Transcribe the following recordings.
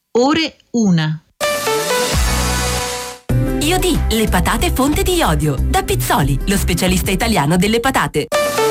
Ore 1. Iodì, le patate fonte di iodio. Da Pizzoli, lo specialista italiano delle patate.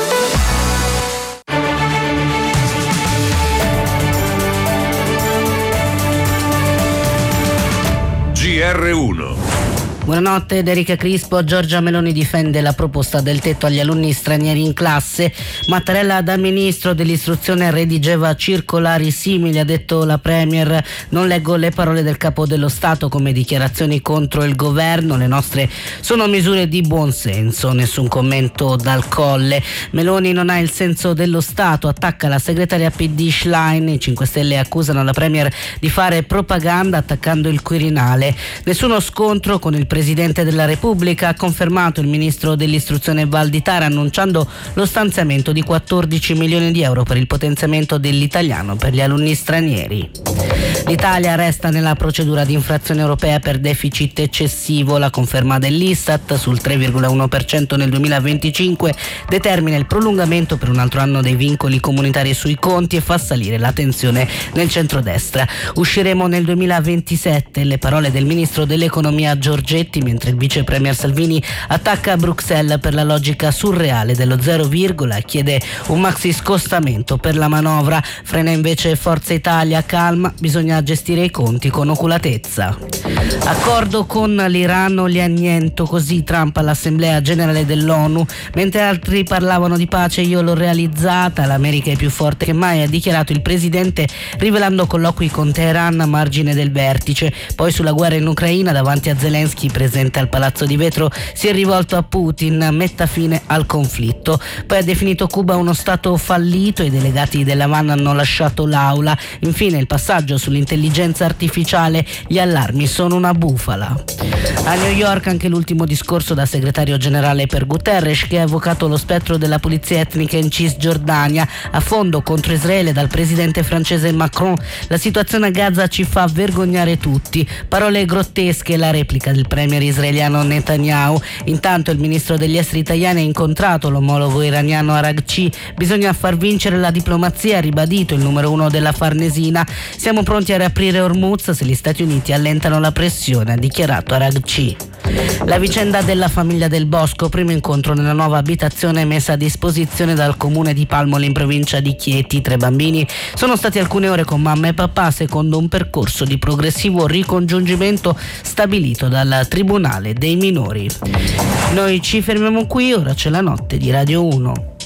GR1. Buonanotte, da Erika Crispo. Giorgia Meloni difende la proposta del tetto agli alunni stranieri in classe. Mattarella da ministro dell'istruzione redigeva circolari simili, ha detto la Premier. Non leggo le parole del capo dello Stato come dichiarazioni contro il governo, le nostre sono misure di buon senso. Nessun commento dal Colle. Meloni non ha il senso dello Stato, attacca la segretaria PD Schlein. I 5 Stelle accusano la Premier di fare propaganda attaccando il Quirinale. Nessuno scontro con il Presidente della Repubblica, ha confermato il ministro dell'istruzione Valditara annunciando lo stanziamento di 14 milioni di euro per il potenziamento dell'italiano per gli alunni stranieri. L'Italia resta nella procedura di infrazione europea per deficit eccessivo. La conferma dell'Istat sul 3,1% nel 2025 determina il prolungamento per un altro anno dei vincoli comunitari sui conti e fa salire la tensione nel centrodestra. Usciremo nel 2027, le parole del ministro dell'economia Giorgetti, mentre il vice premier Salvini attacca Bruxelles per la logica surreale dello zero virgola e chiede un maxi scostamento per la manovra. Frena invece Forza Italia, calma, bisogna gestire i conti con oculatezza. Accordo con l'Iran o gli anniento, così Trump all'Assemblea Generale dell'ONU. Mentre altri parlavano di pace, io l'ho realizzata, l'America è più forte che mai, ha dichiarato il presidente rivelando colloqui con Teheran a margine del vertice. Poi sulla guerra in Ucraina, davanti a Zelensky presente al Palazzo di Vetro, si è rivolto a Putin, metta fine al conflitto. Poi ha definito Cuba uno stato fallito, i delegati dell'Havana hanno lasciato l'aula. Infine il passaggio sull'intelligenza artificiale, gli allarmi sono una bufala. A New York anche l'ultimo discorso da segretario generale per Guterres, che ha evocato lo spettro della pulizia etnica in Cisgiordania a fondo contro Israele dal presidente francese Macron. La situazione a Gaza ci fa vergognare tutti. Parole grottesche, la replica del premier israeliano Netanyahu. Intanto il ministro degli esteri italiano ha incontrato l'omologo iraniano Araghchi. Bisogna far vincere la diplomazia, ha ribadito il numero 1 della Farnesina. Siamo pronti a riaprire Hormuz se gli Stati Uniti allentano la pressione, ha dichiarato Araghchi. La vicenda della famiglia Del Bosco, primo incontro nella nuova abitazione messa a disposizione dal comune di Palmoli in provincia di Chieti. 3 bambini sono stati alcune ore con mamma e papà secondo un percorso di progressivo ricongiungimento stabilito dal Tribunale dei minori. Noi ci fermiamo qui, ora c'è la notte di Radio 1.